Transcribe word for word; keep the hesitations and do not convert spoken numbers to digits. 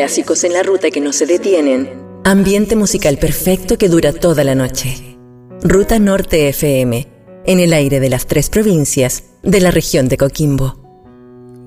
clásicos en la ruta que no se detienen. Ambiente musical perfecto que dura toda la noche. Ruta Norte F M, en el aire de las tres provincias de la región de Coquimbo.